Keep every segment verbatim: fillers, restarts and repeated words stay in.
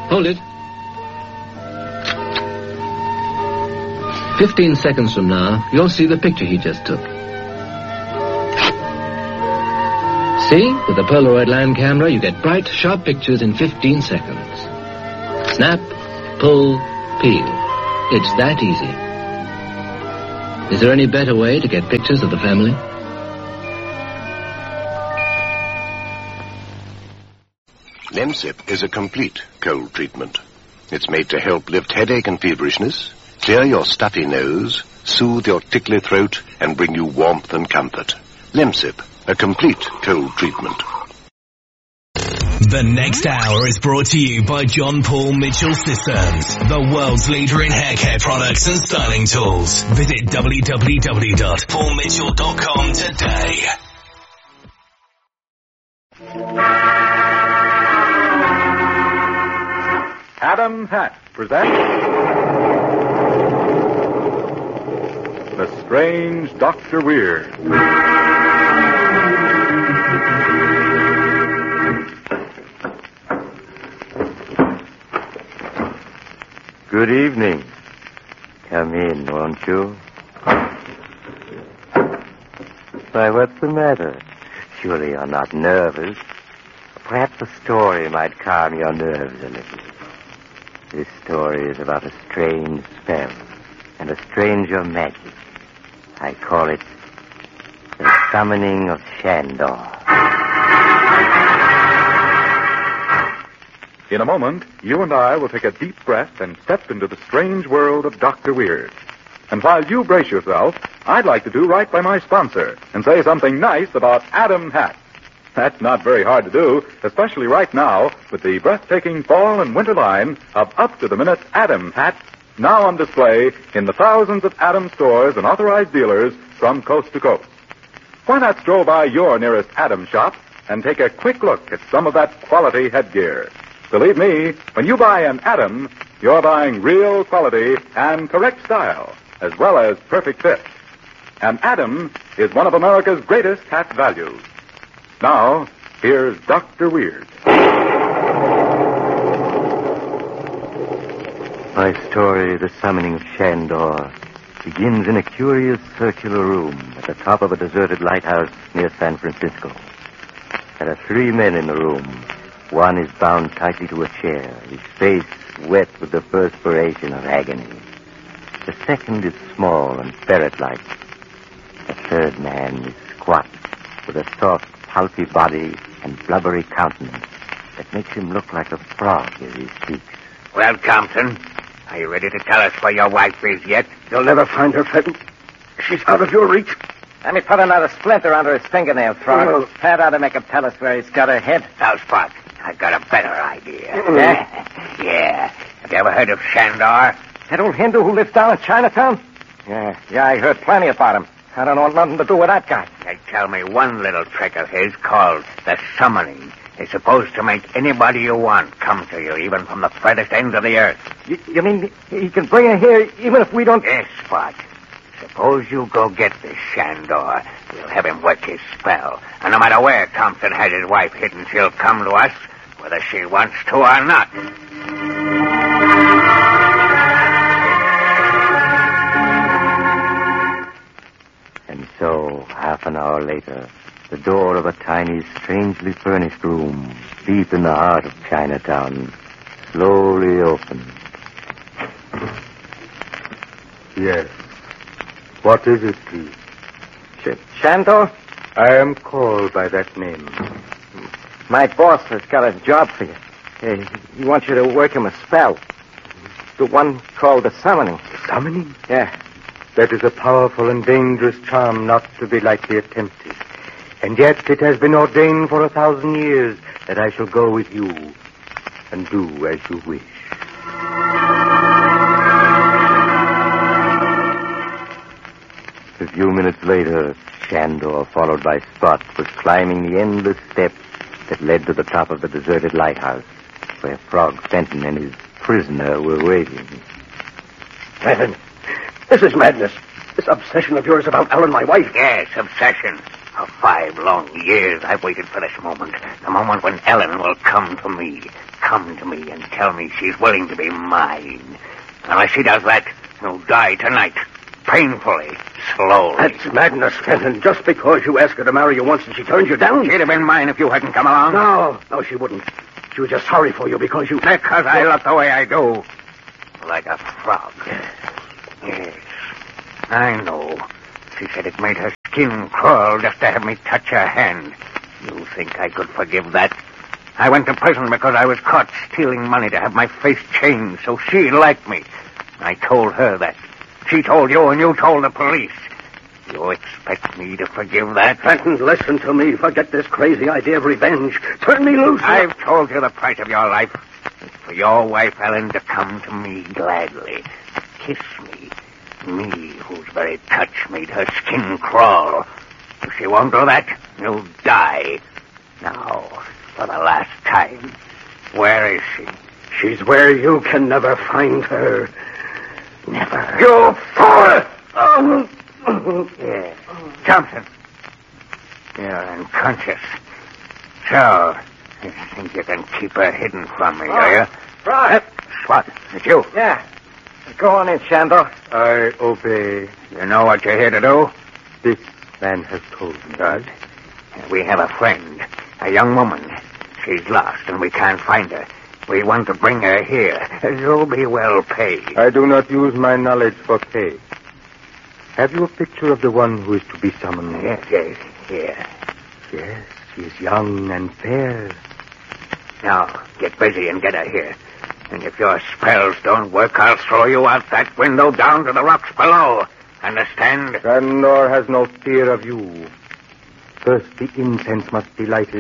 Hold it. Fifteen seconds from now, you'll see the picture he just took. See? With the Polaroid land camera, you get bright, sharp pictures in fifteen seconds. Snap, pull, peel. It's that easy. Is there any better way to get pictures of the family? Lemsip is a complete cold treatment. It's made to help lift headache and feverishness, clear your stuffy nose, soothe your tickly throat, and bring you warmth and comfort. Lemsip, a complete cold treatment. The next hour is brought to you by John Paul Mitchell Systems, the world's leader in hair care products and styling tools. Visit w w w dot paul mitchell dot com today. Adam Hat presents The Strange Doctor Weird. Good evening. Come in, won't you? Why, what's the matter? Surely you're not nervous. Perhaps a story might calm your nerves a little. This story is about a strange spell and a stranger magic. I call it The Summoning of Shandor. In a moment, you and I will take a deep breath and step into the strange world of Doctor Weird. And while you brace yourself, I'd like to do right by my sponsor and say something nice about Adam Hat. That's not very hard to do, especially right now with the breathtaking fall and winter line of up-to-the-minute Adam Hat, now on display in the thousands of Adam stores and authorized dealers from coast to coast. Why not stroll by your nearest Adam shop and take a quick look at some of that quality headgear? Believe me, when you buy an Adam, you're buying real quality and correct style, as well as perfect fit. And Adam is one of America's greatest hat values. Now, here's Doctor Weird. My story, The Summoning of Shandor, begins in a curious circular room at the top of a deserted lighthouse near San Francisco. There are three men in the room. One is bound tightly to a chair, his face wet with the perspiration of agony. The second is small and ferret-like. The third man is squat, with a soft, pulpy body and blubbery countenance that makes him look like a frog as he speaks. Well, Compton, are you ready to tell us where your wife is yet? You'll never find her, Fenton. She's out of your reach. Let me put another splinter under his fingernail, Frog. Oh. That ought to make him tell us where he's got her head. Now, Spot, I've got a better idea. Yeah? Yeah. Have you ever heard of Shandor? That old Hindu who lives down in Chinatown? Yeah, yeah, I heard plenty about him. I don't want nothing to do with that guy. They tell me one little trick of his called the summoning is supposed to make anybody you want come to you, even from the furthest ends of the earth. You, you mean he can bring her here even if we don't... Yes, Spot. Suppose you go get this Shandor. We'll have him work his spell. And no matter where Thompson has his wife hidden, she'll come to us, whether she wants to or not. And so, half an hour later, the door of a tiny, strangely furnished room, deep in the heart of Chinatown, slowly opened. Yes. What is it, please? Sh- Shandor? I am called by that name. My boss has got a job for you. He, he wants you to work him a spell. The one called the Summoning. Summoning? Yeah. That is a powerful and dangerous charm not to be lightly attempted. And yet it has been ordained for a thousand years that I shall go with you and do as you wish. A few minutes later, Shandor, followed by Spot, was climbing the endless steps that led to the top of the deserted lighthouse, where Frog Fenton and his prisoner were waiting. Fenton, this is madness. This obsession of yours about Ellen, my wife. Yes, obsession. For five long years I've waited for this moment. The moment when Ellen will come to me. come to me and tell me she's willing to be mine. Unless she does that, you'll die tonight. Painfully. Slowly. That's madness, Fenton. Just because you asked her to marry you once and she turned you down. She'd have been mine if you hadn't come along. No, no, she wouldn't. She was just sorry for you because you... Because I look the way I do. Like a frog. Yes. I know. She said it made her skin crawl just to have me touch her hand. You think I could forgive that? I went to prison because I was caught stealing money to have my face changed so she'd like me. I told her that. She told you and you told the police. You expect me to forgive that? Fenton, listen to me. Forget this crazy idea of revenge. Turn me loose. I've told you the price of your life. It's for your wife, Ellen, to come to me gladly. Kiss me. Me, whose very touch made her skin crawl. If she won't do that, you'll die. Now, for the last time, where is she? She's where you can never find her. Never. You fool! Oh. Yeah. Thompson. You're unconscious. So, you think you can keep her hidden from me, oh, are you? Right. What? It's you? Yeah. Go on in, Shandor. I obey. You know what you're here to do? This man has told me. Good. We have a friend, a young woman. She's lost and we can't find her. We want to bring her here. You'll be well paid. I do not use my knowledge for pay. Have you a picture of the one who is to be summoned? Yes, yes, here. Yes, she is young and fair. Now, get busy and get her here. And if your spells don't work, I'll throw you out that window down to the rocks below. Understand? Shandor has no fear of you. First, the incense must be lighted.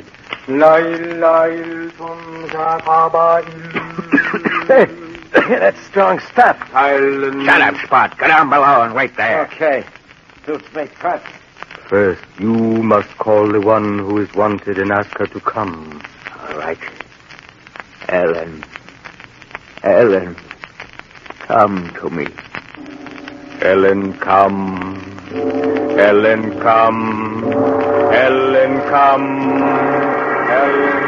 That's strong stuff. I'll... Shut up, Spot. Go down below and wait there. Okay. Suits me first. First, you must call the one who is wanted and ask her to come. All right. Ellen. Ellen. Come to me. Ellen, come. Ellen, come. Ellen, come. Ellen.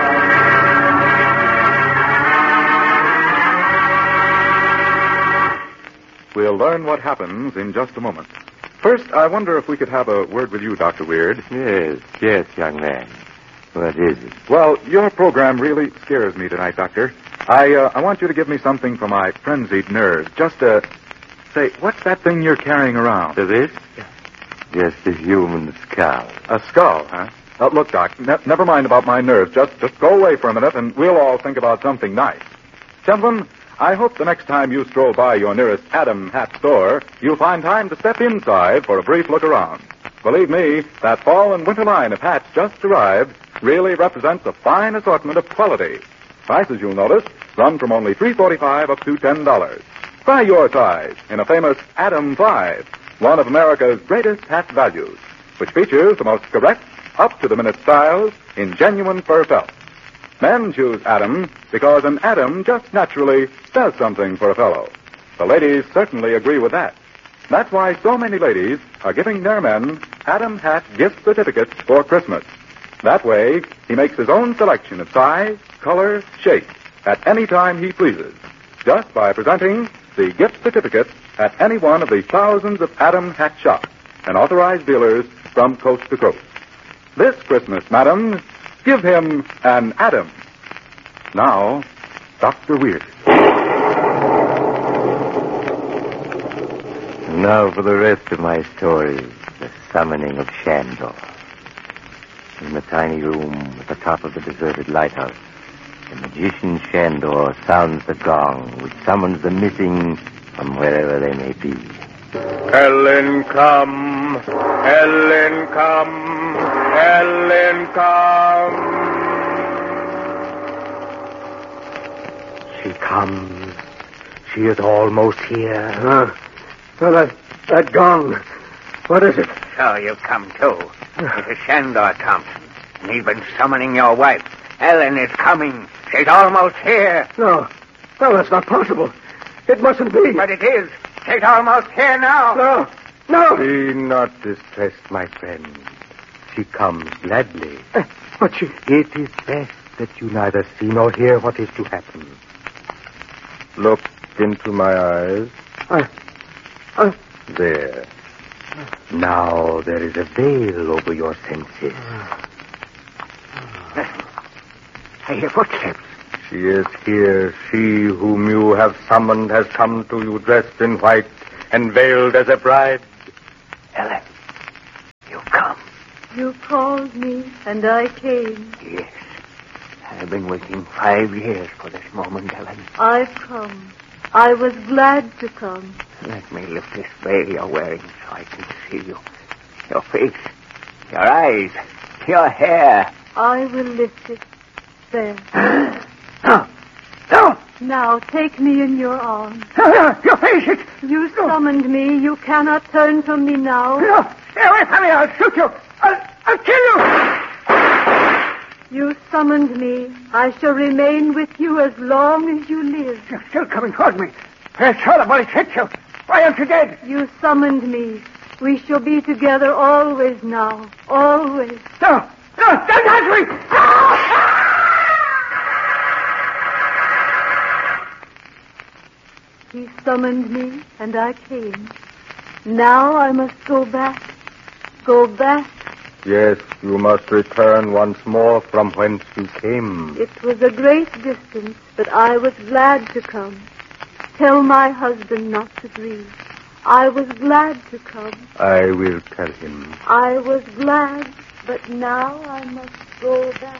We'll learn what happens in just a moment. First, I wonder if we could have a word with you, Doctor Weird. Yes, yes, young man. What is it? Well, your program really scares me tonight, Doctor. I uh, I want you to give me something for my frenzied nerves. Just uh, say, what's that thing you're carrying around? To this? Just a human skull. A skull, huh? Uh, look, Doc, ne- never mind about my nerves. Just, just go away for a minute, and we'll all think about something nice. Gentlemen, I hope the next time you stroll by your nearest Adam Hat store, you'll find time to step inside for a brief look around. Believe me, that fall and winter line of hats just arrived really represents a fine assortment of quality. Prices, you'll notice, run from only three dollars and forty-five cents up to ten dollars. Try your size in a famous Adam five, one of America's greatest hat values, which features the most correct, up-to-the-minute styles in genuine fur felt. Men choose Adam because an Adam just naturally does something for a fellow. The ladies certainly agree with that. That's why so many ladies are giving their men Adam Hat gift certificates for Christmas. That way, he makes his own selection of size, color, shape at any time he pleases, just by presenting the gift certificate at any one of the thousands of Adam Hat shops and authorized dealers from coast to coast. This Christmas, madam, give him an Adam. Now, Doctor Weird. Now for the rest of my story, the summoning of Shandor. In the tiny room at the top of the deserted lighthouse, the magician Shandor sounds the gong which summons the missing from wherever they may be. Ellen, come. Ellen, come. Ellen, come. She comes. She is almost here. Huh? Oh, that, that gong. What is it? So you come too. It is Shandor Thompson, and he's been summoning your wife. Ellen is coming. She's almost here. No. No, that's not possible. It mustn't be. But it is. She's almost here now. No. No. Be not distressed, my friend. She comes gladly. Uh, but she... It is best that you neither see nor hear what is to happen. Look into my eyes. I... I... There. Now there is a veil over your senses. I hear footsteps. She is here. She whom you have summoned has come to you dressed in white and veiled as a bride. Ellen, you come. You called me, and I came. Yes. I've been waiting five years for this moment, Ellen. I've come. I was glad to come. Let me lift this veil you're wearing so I can see you. Your face, your eyes, your hair. I will lift it. There. No, no. Now take me in your arms. No, no, your face, it. You summoned me. You cannot turn from me now. No, stay away from me. I'll shoot you. I'll, I'll kill you. You summoned me. I shall remain with you as long as you live. You're still coming toward me. I saw the bullet hit you. Why aren't you dead? You summoned me. We shall be together always now. Always. No, no, don't touch me. Ah! He summoned me, and I came. Now I must go back. Go back. Yes, you must return once more from whence you came. It was a great distance, but I was glad to come. Tell my husband not to grieve. I was glad to come. I will tell him. I was glad, but now I must go back.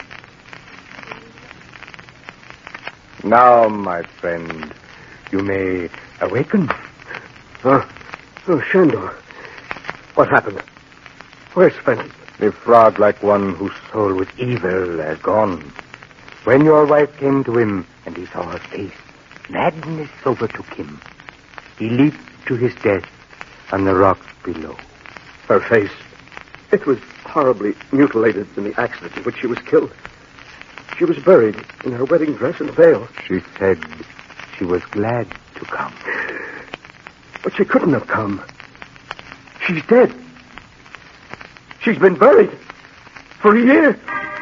Now, my friend, you may awaken. Oh, oh, Shandor. What happened? Where's Fenton? The frog, like one whose soul was evil, has gone. When your wife came to him and he saw her face, madness overtook him. He leaped to his death on the rocks below. Her face. It was horribly mutilated in the accident in which she was killed. She was buried in her wedding dress and veil. She said she was glad to come. But she couldn't have come. She's dead. She's been buried for a year.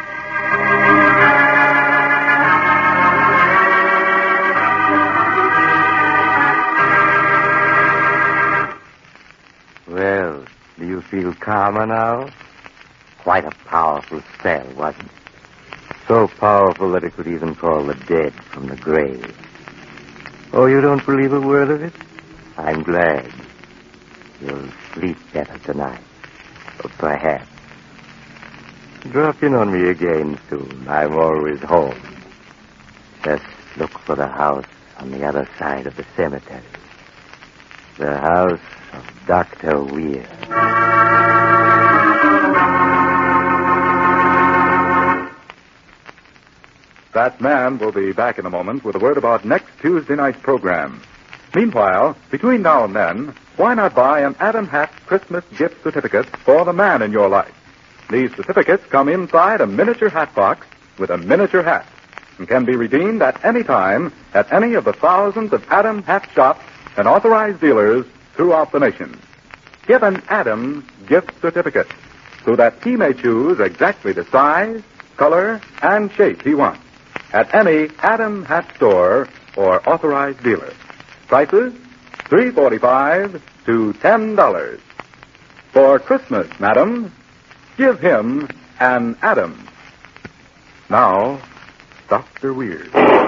Well, do you feel calmer now? Quite a powerful spell, wasn't it? So powerful that it could even call the dead from the grave. Oh, you don't believe a word of it? I'm glad. You'll sleep better tonight. Or perhaps. Drop in on me again soon. I'm always home. Just look for the house on the other side of the cemetery. The house of Doctor Weir. That man will be back in a moment with a word about next Tuesday night's program. Meanwhile, between now and then, why not buy an Adam Hat Christmas gift certificate for the man in your life? These certificates come inside a miniature hat box with a miniature hat and can be redeemed at any time at any of the thousands of Adam Hat shops and authorized dealers throughout the nation. Give an Adam gift certificate so that he may choose exactly the size, color, and shape he wants at any Adam Hat store or authorized dealer. Prices, three forty-five to ten dollars. For Christmas, madam, give him an Adam. Now, Doctor Weir.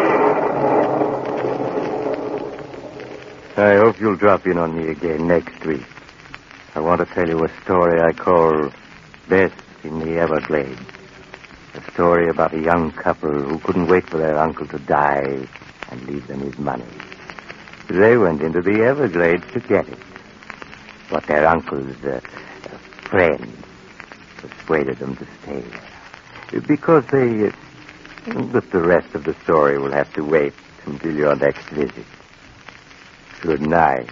I hope you'll drop in on me again next week. I want to tell you a story I call Best in the Everglades. A story about a young couple who couldn't wait for their uncle to die and leave them his money. They went into the Everglades to get it. But their uncle's uh, uh, friend persuaded them to stay. Because they... Uh, but the rest of the story will have to wait until your next visit. Good night.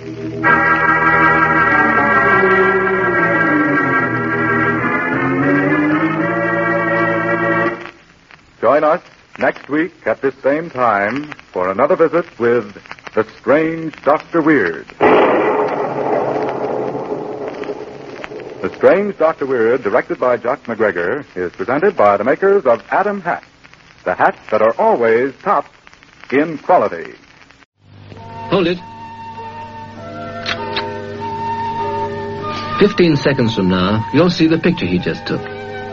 Join us next week at this same time for another visit with the strange Doctor Weird. The Strange Doctor Weird, directed by Jock McGregor, is presented by the makers of Adam hats, the hats that are always top in quality. Hold it. Fifteen seconds from now, you'll see the picture he just took.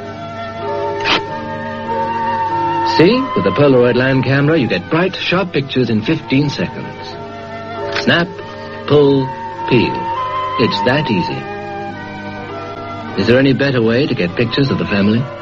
See? With the Polaroid land camera, you get bright, sharp pictures in fifteen seconds. Snap, pull, peel. It's that easy. Is there any better way to get pictures of the family?